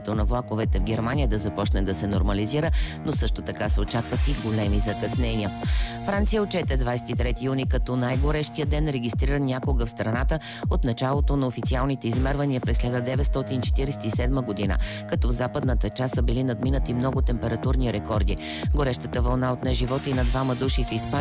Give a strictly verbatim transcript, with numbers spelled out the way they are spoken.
движението на влаковете в Германия да започне да се нормализира, но също така се очакват и големи закъснения. Франция отчете двадесет и трети юни като най-горещия ден, регистриран някога в страната от началото на официалните измервания през хиляда деветстотин четиридесет и седма година, като в западната част са били надминати много температурни рекорди. Горещата вълна отне живота и на двама души в Испания